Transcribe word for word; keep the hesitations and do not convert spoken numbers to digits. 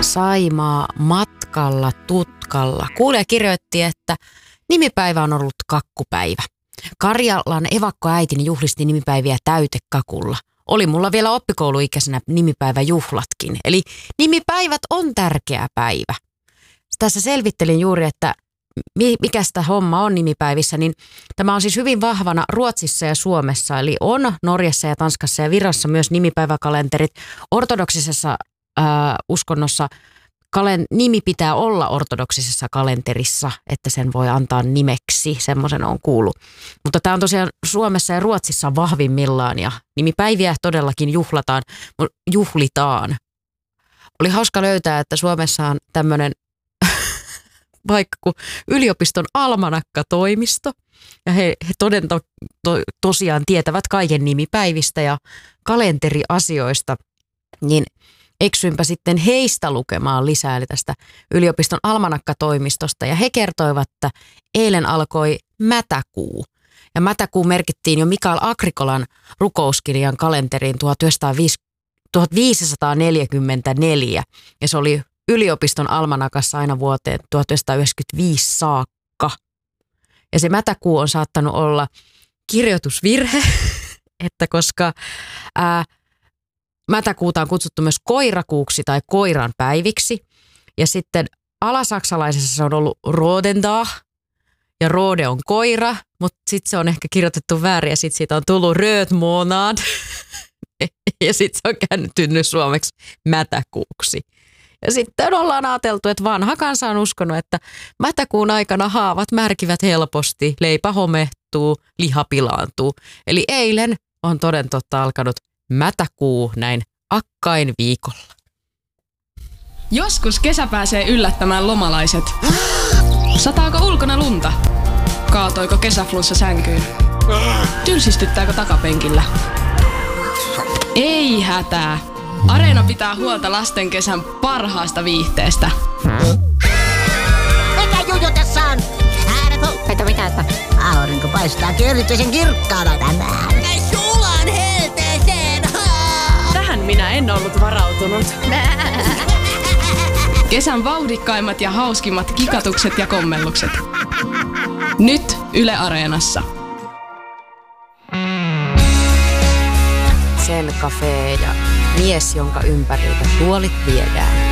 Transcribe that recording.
Saimaa matkalla tutkalla. Kuulija kirjoitti, että nimipäivä on ollut kakkupäivä. Karjalan evakkoäitini juhlisti nimipäiviä täytekakulla. Oli mulla vielä oppikouluikäisenä nimipäiväjuhlatkin. Eli nimipäivät on tärkeä päivä. Tässä selvittelin juuri, että mikä sitä homma on nimipäivissä, niin tämä on siis hyvin vahvana Ruotsissa ja Suomessa. Eli on Norjassa ja Tanskassa ja Virossa myös nimipäiväkalenterit. Ortodoksisessa ää, uskonnossa kalen, nimi pitää olla ortodoksisessa kalenterissa, että sen voi antaa nimeksi. Semmoisen on kuullut. Mutta tämä on tosiaan Suomessa ja Ruotsissa vahvimmillaan ja nimipäiviä todellakin juhlataan, juhlitaan. Oli hauska löytää, että Suomessa on tämmöinen vaikka kun yliopiston almanakka-toimisto, ja he, he toden to, to, tosiaan tietävät kaiken nimipäivistä ja kalenteriasioista, niin eksyinpä sitten heistä lukemaan lisää eli tästä yliopiston almanakka-toimistosta, ja he kertoivat, että eilen alkoi mätäkuu. Ja mätäkuu merkittiin jo Mikael Agrikolan rukouskirjan kalenteriin tuhatviisisataaneljäkymmentäneljä, ja se oli yliopiston almanakassa aina vuoteen tuhatyhdeksänsataayhdeksänkymmentäviisi saakka. Ja se mätäkuu on saattanut olla kirjoitusvirhe, että koska ää, mätäkuuta on kutsuttu myös koirakuuksi tai koiran päiviksi. Ja sitten alasaksalaisessa se on ollut Rodendag, ja Rode on koira, mutta sitten se on ehkä kirjoitettu väärin ja sitten siitä on tullut Rödmånad. Ja sitten se on kääntynyt suomeksi mätäkuuksi. Ja sitten ollaan ajateltu, että vanha kansa on uskonut, että mätäkuun aikana haavat märkivät helposti, leipä homehtuu, liha pilaantuu. Eli eilen on toden totta alkanut mätäkuu näin akkain viikolla. Joskus kesä pääsee yllättämään lomalaiset. Sataako ulkona lunta? Kaatoiko kesäflunssa sänkyyn? Tylsistyttääkö takapenkillä? Ei hätää. Areena pitää huolta lasten kesän parhaasta viihteestä. Mikä juju tässä on? Mitä mitä? Aurinko paistaa erityisen kirkkaana tänään. Sulan helteeseen! Tähän minä en ollut varautunut. Kesän vauhdikkaimmat ja hauskimmat kikatukset ja kommellukset. Nyt Yle Areenassa. Zen Cafe ja mies, jonka ympäriltä tuolit viedään.